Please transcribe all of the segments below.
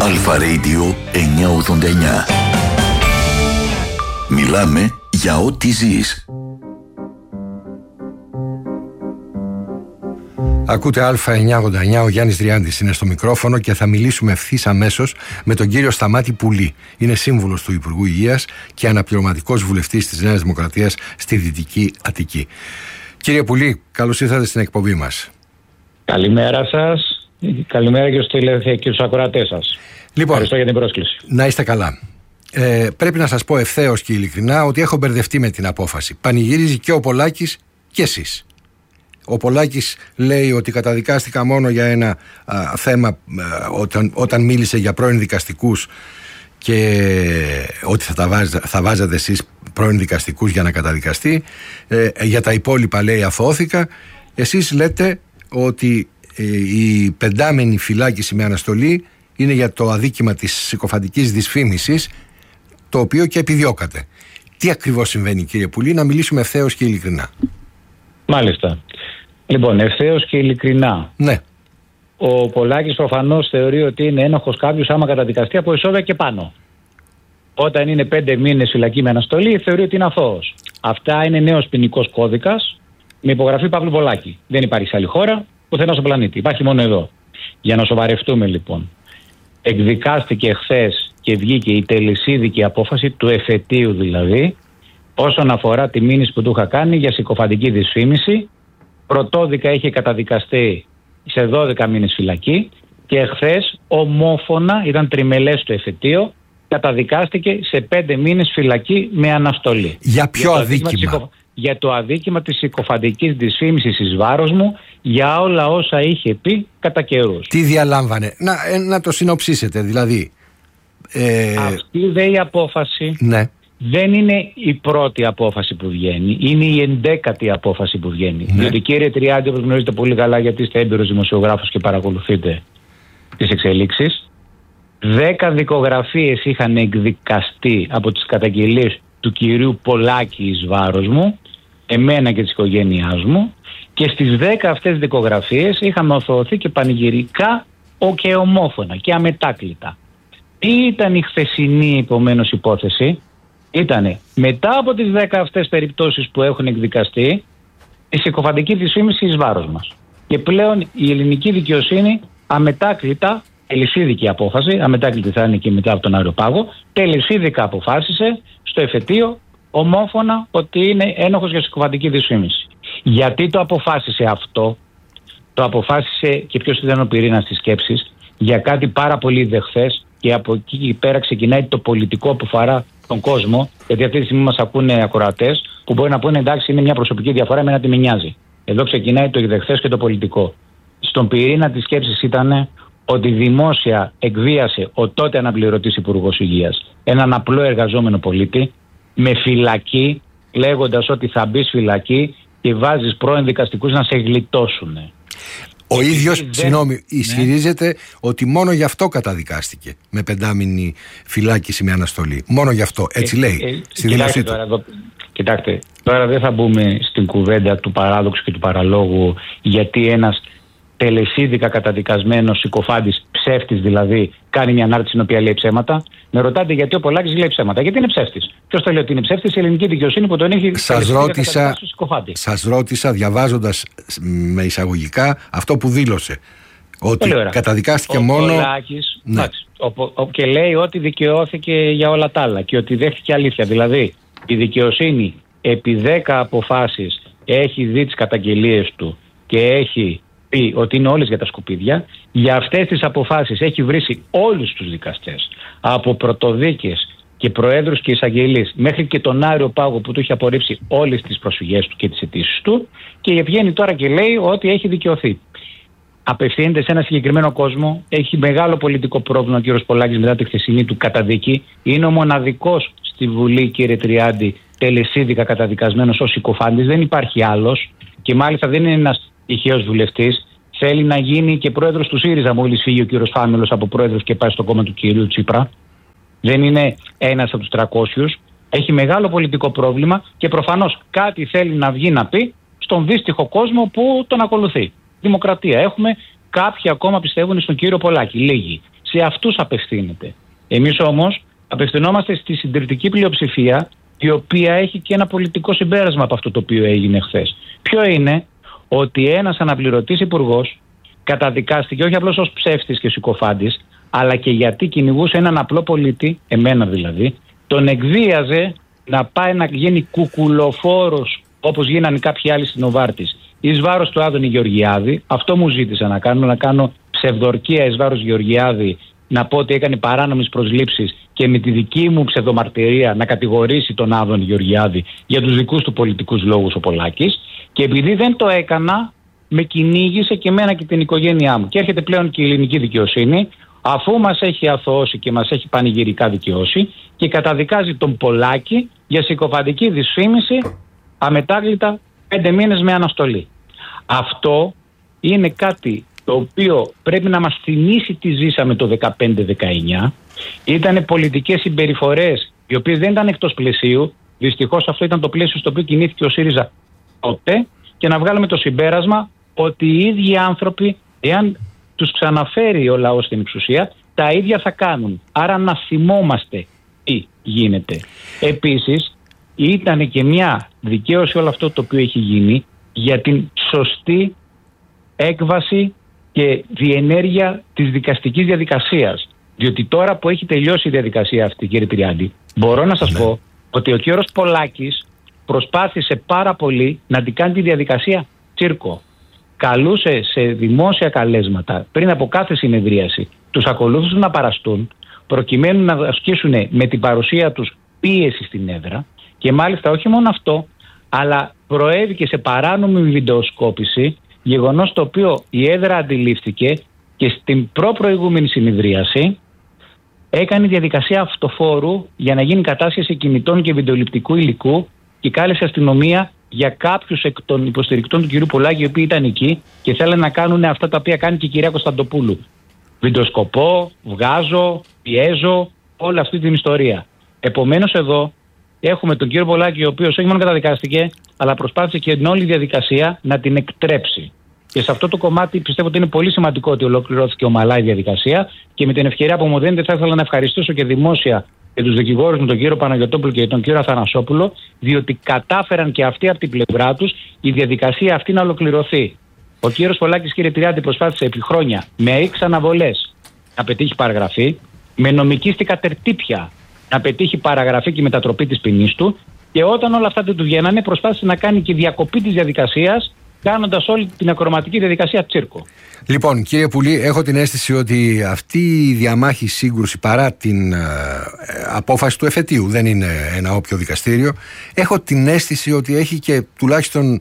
Αλφα Radio 989. Μιλάμε για ό,τι ζεις. Ακούτε Α989, ο Γιάννης Δριάντης είναι στο μικρόφωνο και θα μιλήσουμε ευθύς αμέσως με τον κύριο Σταμάτη Πουλή. Είναι σύμβουλος του Υπουργού Υγείας και αναπληρωματικός βουλευτής της Νέας Δημοκρατίας στη Δυτική Αττική. Κύριε Πουλή, καλώς ήρθατε στην εκπομπή μας. Καλημέρα σας. Καλημέρα και στους ακροατές σας. Λοιπόν, ευχαριστώ για την πρόσκληση. Να είστε καλά. Πρέπει να σας πω ευθέως και ειλικρινά ότι έχω μπερδευτεί με την απόφαση. Πανηγυρίζει και ο Πολάκης και εσείς. Ο Πολάκης λέει ότι καταδικάστηκα μόνο για ένα θέμα όταν μίλησε για πρώην δικαστικούς και ότι θα βάζατε εσείς πρώην δικαστικούς για να καταδικαστεί. Για τα υπόλοιπα λέει αθώθηκα. Εσείς λέτε ότι η πεντάμενη φυλάκιση με αναστολή είναι για το αδίκημα της συκοφαντικής δυσφήμισης, το οποίο και επιδιώκατε. Τι ακριβώς συμβαίνει, κύριε Πουλή, να μιλήσουμε ευθέως και ειλικρινά? Μάλιστα. Λοιπόν, ευθέως και ειλικρινά. Ναι. Ο Πολάκης προφανώς θεωρεί ότι είναι ένοχος κάποιος άμα καταδικαστεί από εισόδια και πάνω. Όταν είναι 5 μήνες φυλακή με αναστολή, θεωρεί ότι είναι αθώος. Αυτά είναι νέος ποινικός κώδικας με υπογραφή Παύλου Πολάκη. Δεν υπάρχει σε άλλη χώρα, πουθενά στον πλανήτη. Υπάρχει μόνο εδώ. Για να σοβαρευτούμε λοιπόν. Εκδικάστηκε χθες και βγήκε η τελεσίδικη απόφαση του εφετείου δηλαδή, όσον αφορά τη μήνυση που του είχα κάνει για συκοφαντική δυσφήμιση. Πρωτόδικα είχε καταδικαστεί σε 12 μήνες φυλακή και χθες ομόφωνα, ήταν τριμελές το εφετείο, καταδικάστηκε σε 5 μήνες φυλακή με αναστολή. Για ποιο αδίκημα? Για το αδίκημα της συκοφαντικής δυσφήμισης εις βάρος μου, για όλα όσα είχε πει κατά καιρούς. Τι διαλάμβανε? Να το συνοψίσετε δηλαδή. Αυτή δε η απόφαση, ναι, δεν είναι η πρώτη απόφαση που βγαίνει, είναι η 11η απόφαση που βγαίνει. Ναι. Διότι κύριε Τριάντη, όπως γνωρίζετε πολύ καλά, γιατί είστε έμπειρος δημοσιογράφος και παρακολουθείτε τις εξελίξεις, 10 δικογραφίες είχαν εκδικαστεί από τις καταγγελίες του κυρίου Πολάκη εις βάρος μου, εμένα και της οικογένειάς μου, και στις 10 αυτές δικογραφίες είχαμε οθωωθεί και πανηγυρικά και ομόφωνα και αμετάκλητα. Τι ήταν η χθεσινή επομένως υπόθεση? Ήτανε μετά από τις 10 αυτές περιπτώσεις που έχουν εκδικαστεί η συκοφαντική δυσφήμιση εις βάρος μας. Και πλέον η ελληνική δικαιοσύνη αμετάκλητα, τελεσίδικη απόφαση, αμετάκλητη θα είναι και μετά από τον Αεροπάγο, τελεσίδικα αποφάσισε στο εφετείο ομόφωνα ότι είναι ένοχος για συκοφαντική δυσφήμιση. Γιατί το αποφάσισε αυτό? Το αποφάσισε, και ποιος ήταν ο πυρήνας της σκέψης, για κάτι πάρα πολύ δεχθές, και από εκεί και πέρα ξεκινάει το πολιτικό που αφορά τον κόσμο, γιατί αυτή τη στιγμή μας ακούνε ακροατές που μπορεί να πούνε εντάξει, είναι μια προσωπική διαφορά, εμένα τι με νοιάζει. Εδώ ξεκινάει το δεχθές και το πολιτικό. Στον πυρήνα της σκέψης ήταν ότι δημόσια εκβίασε ο τότε αναπληρωτής Υπουργός Υγείας έναν απλό εργαζόμενο πολίτη με φυλακή, λέγοντας ότι θα μπεις φυλακή και βάζεις πρώην δικαστικούς να σε γλιτώσουν. Ο ίδιος, ισχυρίζεται ότι μόνο γι' αυτό καταδικάστηκε με 5μηνη φυλάκιση με αναστολή. Μόνο γι' αυτό, έτσι λέει στη δήλωσή του. Κοιτάξτε, τώρα δεν θα μπούμε στην κουβέντα του παράδοξου και του παραλόγου, γιατί ένας τελεσίδικα καταδικασμένος συκοφάντης, ψεύτης δηλαδή, κάνει μια ανάρτηση στην οποία λέει ψέματα. Με ρωτάτε γιατί ο Πολάκης λέει ψέματα? Γιατί είναι ψεύτης. Ποιος το λέει ότι είναι ψεύτης? Η ελληνική δικαιοσύνη που τον έχει Σας ρώτησα διαβάζοντας με εισαγωγικά αυτό που δήλωσε. Ότι καταδικάστηκε μόνο. Πολάκης, ναι. Και λέει ότι δικαιώθηκε για όλα τα άλλα και ότι δέχτηκε αλήθεια. Δηλαδή η δικαιοσύνη επί 10 αποφάσεις έχει δει τις καταγγελίες του και έχει πει ότι είναι όλες για τα σκουπίδια. Για αυτές τις αποφάσεις έχει βρήσει όλους τους δικαστές, από πρωτοδίκες και προέδρους και εισαγγελείς μέχρι και τον Άριο Πάγο που του είχε απορρίψει όλες τις προσφυγές του και τις αιτήσεις του, και βγαίνει τώρα και λέει ότι έχει δικαιωθεί. Απευθύνεται σε ένα συγκεκριμένο κόσμο, έχει μεγάλο πολιτικό πρόβλημα ο κύριος Πολάκης μετά τη χθεσινή του καταδίκη. Είναι ο μοναδικός στη Βουλή, κύριε Τριάντη, τελεσίδικα καταδικασμένος ως συκοφάντης. Δεν υπάρχει άλλος, και μάλιστα δεν είναι ένας τυχαίος βουλευτής. Θέλει να γίνει και πρόεδρος του ΣΥΡΙΖΑ μόλις φύγει ο κύριος Φάμελος από πρόεδρος και πάει στο κόμμα του κυρίου Τσίπρα. Δεν είναι ένας από τους 300. Έχει μεγάλο πολιτικό πρόβλημα και προφανώς κάτι θέλει να βγει να πει στον δύστιχο κόσμο που τον ακολουθεί. Δημοκρατία έχουμε. Κάποιοι ακόμα πιστεύουν στον κύριο Πολάκη. Λίγοι. σε αυτούς απευθύνεται. Εμείς όμως απευθυνόμαστε στη συντηρητική πλειοψηφία, η οποία έχει και ένα πολιτικό συμπέρασμα από αυτό το οποίο έγινε χθες. Ποιο είναι? Ότι ένας αναπληρωτής υπουργός καταδικάστηκε όχι απλώς ως ψεύτης και συκοφάντης, αλλά και γιατί κυνηγούσε έναν απλό πολίτη, εμένα δηλαδή, τον εκβίαζε να πάει να γίνει κουκουλοφόρος, όπως γίνανε κάποιοι άλλοι στην Νοβάρτης, εις βάρος του Άδωνη Γεωργιάδη. Αυτό μου ζήτησα να κάνω ψευδορκία εις βάρος Γεωργιάδη, να πω ότι έκανε παράνομες προσλήψεις και με τη δική μου ψευδομαρτυρία να κατηγορήσει τον Άδωνη Γεωργιάδη για τους δικούς του πολιτικούς λόγους ο Πολάκης. Και επειδή δεν το έκανα, με κυνήγησε και εμένα και την οικογένειά μου. Και έρχεται πλέον και η ελληνική δικαιοσύνη, αφού μας έχει αθωώσει και μας έχει πανηγυρικά δικαιώσει, και καταδικάζει τον Πολάκη για συκοφαντική δυσφήμιση αμετάκλητα 5 μήνες με αναστολή. Αυτό είναι κάτι το οποίο πρέπει να μας θυμίσει τι ζήσαμε το 15-19. Ήτανε πολιτικές συμπεριφορές οι οποίες δεν ήταν εκτός πλαισίου. Δυστυχώς αυτό ήταν το πλαίσιο στο οποίο κινήθηκε ο ΣΥΡΙΖΑ τότε, και να βγάλουμε το συμπέρασμα ότι οι ίδιοι άνθρωποι, εάν τους ξαναφέρει ο λαός στην εξουσία, τα ίδια θα κάνουν. Άρα να θυμόμαστε τι γίνεται. Επίσης, ήταν και μια δικαίωση όλο αυτό το οποίο έχει γίνει για την σωστή έκβαση και διενέργεια της δικαστικής διαδικασίας. Διότι τώρα που έχει τελειώσει η διαδικασία αυτή, κύριε Πυριάντη, μπορώ να σας πω ότι ο κύριος Πολάκης προσπάθησε πάρα πολύ να την κάνει τη διαδικασία τσίρκο. Καλούσε σε δημόσια καλέσματα πριν από κάθε συνεδρίαση τους ακολούθους να παραστούν, προκειμένου να ασκήσουν με την παρουσία τους πίεση στην έδρα, και μάλιστα όχι μόνο αυτό, αλλά προέβη και σε παράνομη βιντεοσκόπηση, γεγονός το οποίο η έδρα αντιλήφθηκε και στην προηγούμενη συνεδρίαση έκανε διαδικασία αυτοφόρου για να γίνει κατάσχεση κινητών και βιντεοληπτικού υλικού, και κάλεσε αστυνομία για κάποιους εκ των υποστηρικτών του κυρίου Πολάκη, οι οποίοι ήταν εκεί και θέλανε να κάνουν αυτά τα οποία κάνει και η κυρία Κωνσταντοπούλου. Βιντεοσκοπώ, βγάζω, πιέζω, όλη αυτή την ιστορία. Επομένως εδώ έχουμε τον κύριο Πολάκη, ο οποίος όχι μόνο καταδικάστηκε, αλλά προσπάθησε και την όλη διαδικασία να την εκτρέψει. Και σε αυτό το κομμάτι πιστεύω ότι είναι πολύ σημαντικό ότι ολοκληρώθηκε ομαλά η διαδικασία, και με την ευκαιρία που μου δίνετε θα ήθελα να ευχαριστήσω και δημόσια και τους δικηγόρους μου, τον κύριο Παναγιωτόπουλο και τον κύριο Αθανασόπουλο, διότι κατάφεραν και αυτοί από την πλευρά τους η διαδικασία αυτή να ολοκληρωθεί. Ο κύριος Πολάκης, κύριε Πυριάντη, προσπάθησε επί χρόνια με 6 αναβολές να πετύχει παραγραφή, με νομικίστικα τερτύπια να πετύχει παραγραφή και μετατροπή της ποινής του, και όταν όλα αυτά δεν του βγαίνανε, προσπάθησε να κάνει και διακοπή της διαδικασίας, κάνοντας όλη την ακροματική διαδικασία τσίρκο. Λοιπόν, κύριε Πουλή, έχω την αίσθηση ότι αυτή η διαμάχη σύγκρουση, παρά την απόφαση του εφετείου, δεν είναι ένα όποιο δικαστήριο, έχω την αίσθηση ότι έχει και τουλάχιστον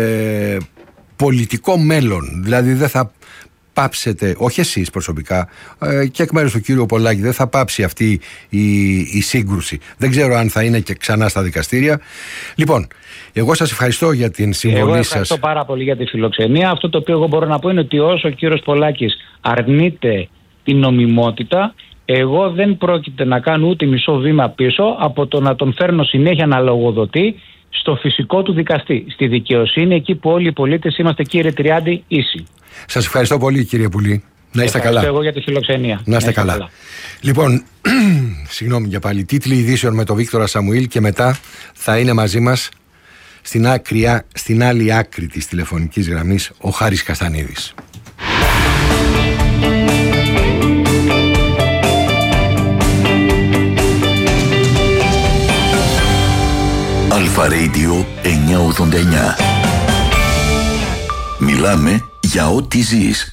πολιτικό μέλλον. Δηλαδή δεν θα πάψετε, όχι εσείς προσωπικά, και εκ μέρους του κύριου Πολάκη, δεν θα πάψει αυτή η σύγκρουση. Δεν ξέρω αν θα είναι και ξανά στα δικαστήρια. Λοιπόν, εγώ σας ευχαριστώ για την συμβολή σας. Εγώ ευχαριστώ πάρα πολύ για τη φιλοξενία. Αυτό το οποίο εγώ μπορώ να πω είναι ότι όσο ο κύριος Πολάκης αρνείται την νομιμότητα, εγώ δεν πρόκειται να κάνω ούτε μισό βήμα πίσω από το να τον φέρνω συνέχεια να λογοδοτεί στο φυσικό του δικαστή, στη δικαιοσύνη, εκεί που όλοι οι πολίτες είμαστε, κύριε Τριάντη, ίσοι. Σας ευχαριστώ πολύ, κύριε Πουλή. Να είστε καλά. Ευχαριστώ εγώ για τη φιλοξενία. Να είστε καλά. Λοιπόν, συγγνώμη για πάλι. Τίτλοι ειδήσεων με τον Βίκτορα Σαμουήλ, και μετά θα είναι μαζί μας στην άλλη άκρη της τηλεφωνικής γραμμής ο Χάρης Καστανίδης. Αλφα Radio 989. Μιλάμε για ό,τι ζεις.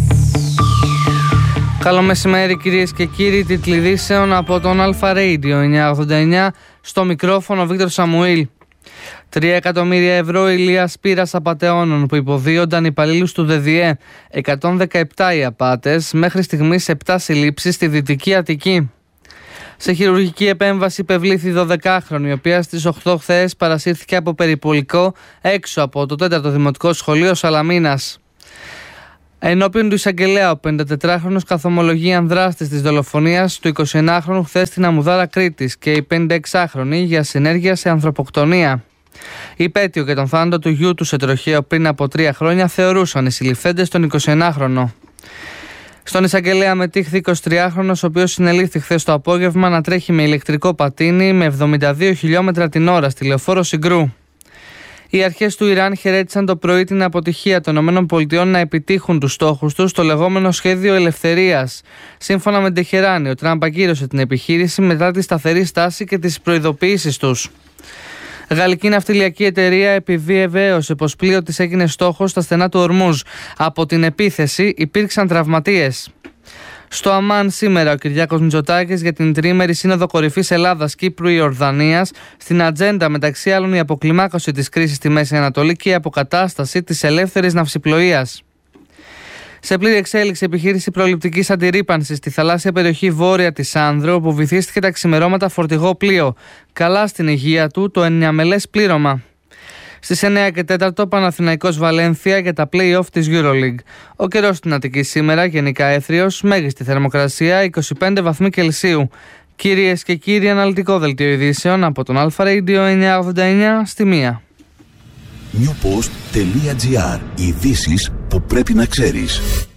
Καλό μεσημέρι, κυρίες και κύριοι. Τίτλοι ειδήσεων από τον Αλφα Radio 989, στο μικρόφωνο Βίκτορ Σαμουήλ. 3 εκατομμύρια ευρώ ηλίας πείρας απατεώνων που υποδίονταν υπαλλήλους του ΔΔΕ. 117 οι απάτες, μέχρι στιγμής 7 συλλήψεις στη Δυτική Αττική. Σε χειρουργική επέμβαση υπευλήθη 12χρονη, η οποία στις 8 χθες παρασύρθηκε από περιπολικό έξω από το 4ο Δημοτικό Σχολείο Σαλαμίνας. Ενώπιον του εισαγγελέα, ο 54χρονος καθομολογεί ανδράστης της δολοφονίας του 21χρονου χθες στην Αμμουδάρα Κρήτης και η 56χρονη για συνέργεια σε ανθρωποκτονία. Υπέτειο για τον θάνατο του γιού του σε τροχαίο πριν από 3 χρόνια θεωρούσαν οι συλληφθέντες τον 21χρονο. Στον εισαγγελέα μετήχθη 23χρονος, ο οποίος συνελήφθη χθες το απόγευμα να τρέχει με ηλεκτρικό πατίνι με 72 χιλιόμετρα την ώρα στη λεωφόρο Συγκρού. Οι αρχές του Ιράν χαιρέτησαν το πρωί την αποτυχία των ΗΠΑ να επιτύχουν τους στόχους τους στο λεγόμενο σχέδιο ελευθερίας. Σύμφωνα με την Τεχεράνη, ο Τραμπ ακύρωσε την επιχείρηση μετά τη σταθερή στάση και τις προειδοποιήσεις τους. Γαλλική ναυτιλιακή εταιρεία επιβεβαίωσε πως πλοίο της έγινε στόχος στα στενά του Ορμούζ. Από την επίθεση υπήρξαν τραυματίες. Στο Αμάν σήμερα ο Κυριάκος Μητσοτάκης για την τριήμερη Σύνοδο Κορυφής Ελλάδας, Κύπρου, Ιορδανίας, στην ατζέντα μεταξύ άλλων η αποκλιμάκωση της κρίσης στη Μέση Ανατολή και η αποκατάσταση της ελεύθερης ναυσιπλοείας. Σε πλήρη εξέλιξη επιχείρηση προληπτικής αντιρρύπανσης στη θαλάσσια περιοχή βόρεια της Άνδρου, όπου βυθίστηκε τα ξημερώματα φορτηγό πλοίο. Καλά στην υγεία του το 9μελές πλήρωμα. Στις 9 και 4 Παναθηναϊκός Βαλένθια για τα play-off της EuroLeague. Ο καιρός στην Αττική σήμερα γενικά έθριος, μέγιστη θερμοκρασία 25 βαθμοί Κελσίου. Κυρίες και κύριοι, αναλυτικό δελτίο ειδήσεων από τον Αλφα Radio 989 στη 1. Newpost.gr. Ειδήσεις που πρέπει να ξέρεις.